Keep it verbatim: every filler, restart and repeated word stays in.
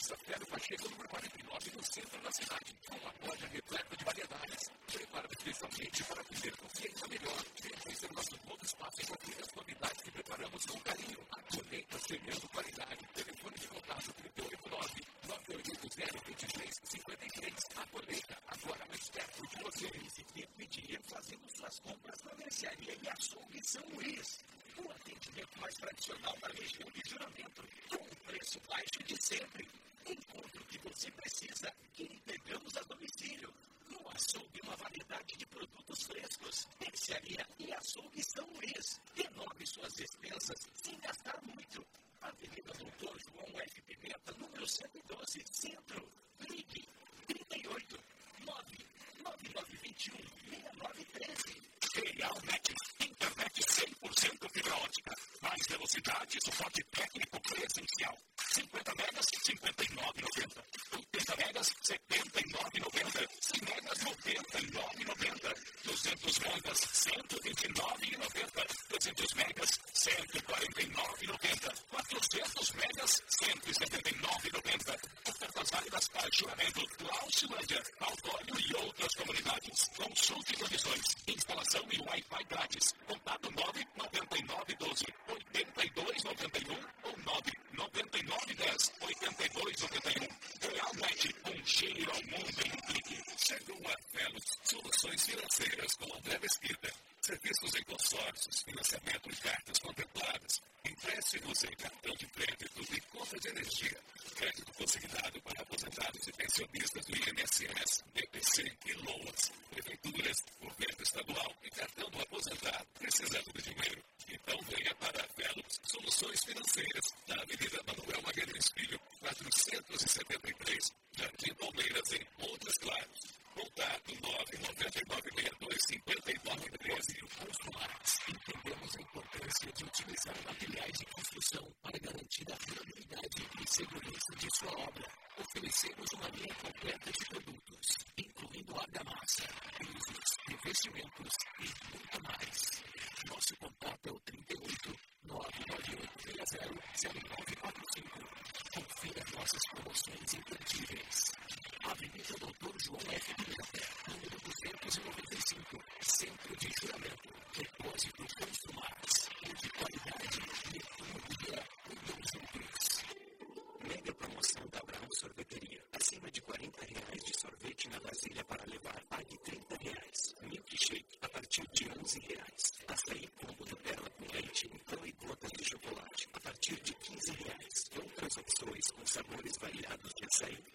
Pizza Ferro Pacheco, número quarenta e nove, no centro da cidade. Uma loja repleta de variedades, preparada especialmente para atender confiança melhor. Venha conhecer nosso novo espaço e confira as novidades que preparamos com carinho. A colheita semeando qualidade. Telefone de contato trinta e oito nove, nove oito zero, dois três cinco três. A colheita, agora mais perto de você. Esse tempo e dinheiro fazendo suas compras na mercearia e açougue São Luís. O atendimento mais tradicional da região de Juramento, com o preço baixo de sempre. Encontre o que você precisa e entregamos a domicílio. No açougue, uma variedade de produtos frescos. Mercearia e açougue São Luís. Renove suas despensas sem gastar muito. Avenida Doutor João F. Pimenta, número cento e doze, Centro. Ligue trinta e oito, nove nove nove dois um, seis nove um três. Realnet, internet cem por cento fibra ótica. Mais velocidade, suporte técnico presencial. cinquenta megas, cinquenta e nove reais e noventa centavos. oitenta megas, setenta e nove reais e noventa centavos. cem megas, noventa e nove reais e noventa centavos. duzentos megas, cento e vinte e nove reais e noventa centavos. duzentos megas, cento e quarenta e nove reais e noventa centavos. quatrocentos megas, cento e setenta e nove reais e noventa centavos. Ofertas válidas para Juramento, Lausilândia, Autólio e outras comunidades. Consulte condições. Instalação e Wi-Fi grátis. Contato nove nove nove um dois, oito dois nove um ou nove nove nove um zero, oito dois nove um. Realnet, um cheiro ao mundo em um clique. Chegou a Velos, soluções financeiras com André Mesquita. Serviços em consórcios, financiamento de cartas contempladas, empréstimos em cartão de crédito e conta de energia. Crédito consignado para aposentados e pensionistas do I N S S, B P C e LOAS. Prefeituras, governo estadual e cartão do aposentado. Precisando de dinheiro? Então venha para a Velos Soluções Financeiras, na Avenida Manuel Magalhães Filho, quatrocentos e setenta e três, Jardim Palmeiras, em Montes Claros. Contato nove nove nove seis dois cinco nove um três. Construmax. Entendemos a importância de utilizar materiais de construção para garantir a durabilidade e segurança de sua obra. Oferecemos uma linha completa de produtos, incluindo argamassa, pisos, revestimentos e muito mais. Nosso contato é o trinta e oito, nove nove oito seis zero, zero nove quatro cinco. Confira nossas promoções imperdíveis. Avenida Doutor João F. Pimenta, número duzentos e noventa e cinco, Centro de Juramento. Depósito Construmax. De qualidade e economia unidos juntos. Mega promoção da Abraão Sorveteria. Acima de quarenta reais de sorvete na vasilha para levar, pague trinta reais. Milkshake a partir de onze reais. Açaí combo Nutella com leite, pão e gotas de chocolate a partir de quinze reais. Outras opções com sabores variados de açaí.